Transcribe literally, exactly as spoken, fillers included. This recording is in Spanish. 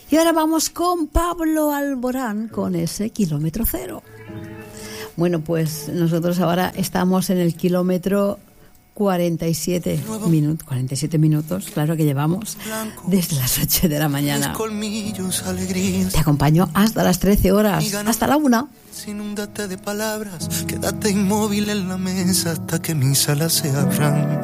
Y ahora vamos con Pablo Alborán con ese kilómetro cero. Bueno, pues nosotros ahora estamos en el kilómetro cuarenta y siete minutos, cuarenta y siete minutos, claro que llevamos desde las ocho de la mañana. Te acompaño hasta las trece horas, hasta la una. Inúndate de palabras, quédate inmóvil en la mesa hasta que mis alas se abran.